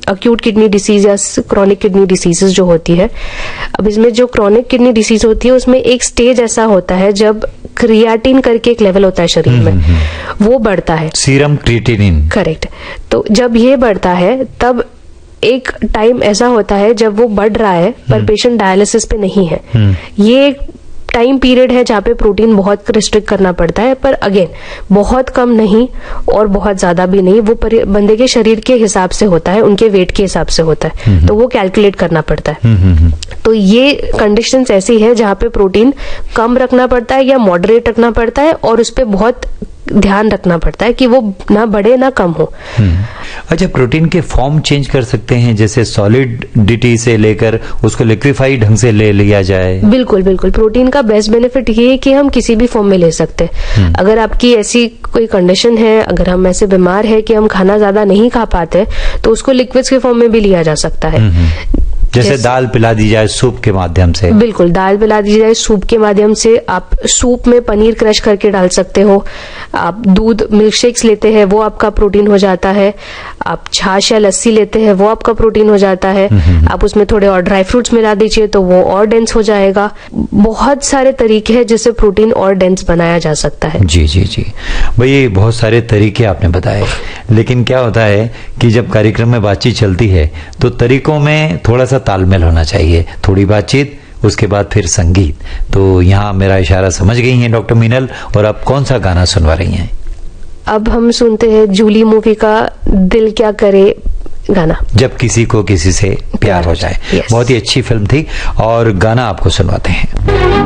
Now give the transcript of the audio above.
Acute kidney disease या chronic kidney diseases जो होती है। अब इसमें जो क्रोनिक किडनी डिसीज होती है उसमें एक स्टेज ऐसा होता है जब क्रिएटिन करके एक लेवल होता है शरीर में, वो बढ़ता है, सीरम क्रिएटिनिन, करेक्ट। तो जब ये बढ़ता है तब एक टाइम ऐसा होता है जब वो बढ़ रहा है पर पेशेंट डायलिसिस पे नहीं है। ये एक टाइम पीरियड है जहाँ पे प्रोटीन बहुत रिस्ट्रिक्ट करना पड़ता है, पर अगेन बहुत कम नहीं और बहुत ज्यादा भी नहीं, वो बंदे के शरीर के हिसाब से होता है, उनके वेट के हिसाब से होता है, तो वो कैलकुलेट करना पड़ता है। तो ये कंडीशंस ऐसी है जहाँ पे प्रोटीन कम रखना पड़ता है या मॉडरेट रखना पड़ता है और उस पर बहुत ध्यान रखना पड़ता है कि वो ना बढ़े ना कम हो। अच्छा, प्रोटीन के फॉर्म चेंज कर सकते हैं, जैसे सॉलिडिटी से लेकर उसको लिक्विफाइड ढंग से ले लिया जाए? बिल्कुल बिल्कुल, प्रोटीन का बेस्ट बेनिफिट ये है कि हम किसी भी फॉर्म में ले सकते हैं। अगर आपकी ऐसी कोई कंडीशन है, अगर हम ऐसे बीमार है कि हम खाना ज्यादा नहीं खा पाते, तो उसको लिक्विड्स के फॉर्म में भी लिया जा सकता है। जैसे दाल पिला दी जाए सूप के माध्यम से? बिल्कुल, दाल पिला दी जाए सूप के माध्यम से। आप सूप में पनीर क्रश करके डाल सकते हो, आप दूध मिल्क शेक्स लेते हैं वो आपका प्रोटीन हो जाता है, आप छाछ या लस्सी लेते हैं वो आपका प्रोटीन हो जाता है, आप उसमें थोड़े और ड्राई फ्रूट्स मिला दीजिए तो वो और डेंस हो जाएगा। बहुत सारे तरीके हैं जिससे प्रोटीन और डेंस बनाया जा सकता है। जी जी जी भाई, बहुत सारे तरीके आपने बताए, लेकिन क्या होता है कि जब कार्यक्रम में बातचीत चलती है तो तरीकों में थोड़ा सा तालमेल होना चाहिए, थोड़ी बातचीत उसके बाद फिर संगीत। तो यहाँ मेरा इशारा समझ गई हैं डॉक्टर मीनल, और आप कौन सा गाना सुनवा रही हैं? अब हम सुनते हैं जूली मूवी का दिल क्या करे गाना, जब किसी को किसी से प्यार हो जाए। बहुत ही अच्छी फिल्म थी और गाना आपको सुनवाते हैं।